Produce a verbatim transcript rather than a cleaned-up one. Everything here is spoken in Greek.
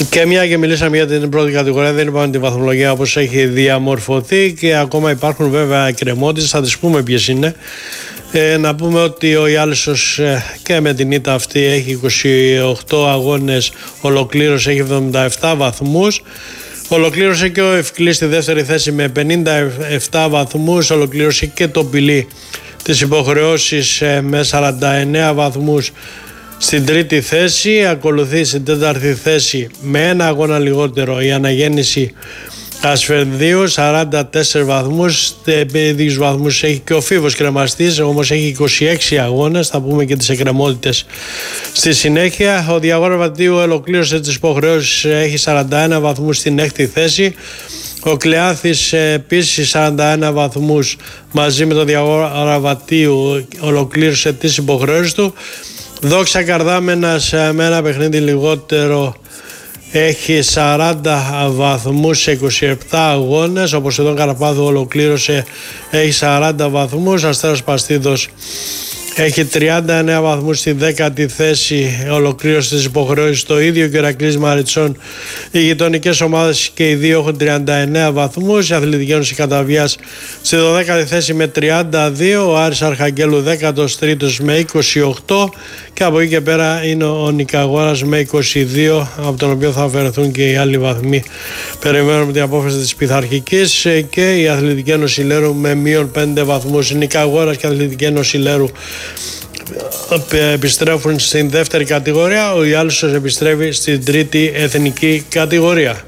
Και μια και μιλήσαμε για την πρώτη κατηγορία, δεν είπαμε τη βαθμολογία όπως έχει διαμορφωθεί και ακόμα υπάρχουν βέβαια εκκρεμότητες, θα τις πούμε ποιες είναι. Ε, να πούμε ότι ο Ιάλισσος ε, και με την ήττα αυτή έχει είκοσι οκτώ αγώνες, ολοκλήρωσε, έχει εβδομήντα επτά βαθμούς. Ολοκλήρωσε και ο Ευκλής στη δεύτερη θέση με πενήντα επτά βαθμούς, ολοκλήρωσε και το Πηλί τις υποχρεώσεις ε, με σαράντα εννέα βαθμούς στην τρίτη θέση. Ακολουθεί στην τέταρτη θέση με ένα αγώνα λιγότερο η Αναγέννηση Ασφενδίου, σαράντα τέσσερις βαθμούς. Ίδιους βαθμούς έχει και ο Φίβος Κρεμαστής, όμως έχει είκοσι έξι αγώνες. Θα πούμε και τις εκκρεμότητες στη συνέχεια. Ο Διαγόρα Βατίου ολοκλήρωσε τις υποχρεώσεις, έχει σαράντα ένα βαθμούς στην έκτη θέση. Ο Κλεάθης επίσης σαράντα ένα βαθμούς μαζί με τον Διαγόρα Βατίου ολοκλήρωσε τις υποχρεώσεις του. Δόξα Καρδάμενας με ένα παιχνίδι λιγότερο έχει σαράντα βαθμούς σε είκοσι επτά αγώνες. Ο Ποσειδών Καρπάθου ολοκλήρωσε, έχει σαράντα βαθμούς. Αστέρας Παστίδος έχει τριάντα εννέα βαθμούς στη δέκατη θέση, ολοκλήρωσε τις υποχρεώσεις. Το ίδιο και ο Ηρακλής Μαριτσών. Οι γειτονικές ομάδες και οι δύο έχουν τριάντα εννέα βαθμούς. Η Αθλητική Ένωση Καταβιάς στη δωδέκατη θέση με τριάντα δύο. Ο Άρης Αρχαγγέλου δέκατος τρίτος με είκοσι οκτώ. Και από εκεί και πέρα είναι ο Νικαγόρας με είκοσι δύο, από τον οποίο θα αφαιρεθούν και οι άλλοι βαθμοί. Περιμένουμε την απόφαση της πειθαρχικής. Και η Αθλητική Ένωση Λέρου με μείον πέντε βαθμούς. Η Νικαγόρας και η Αθλητική Ένωση Λέρου επιστρέφουν στην δεύτερη κατηγορία. Ο Ιάλισσος επιστρέφει στην τρίτη εθνική κατηγορία.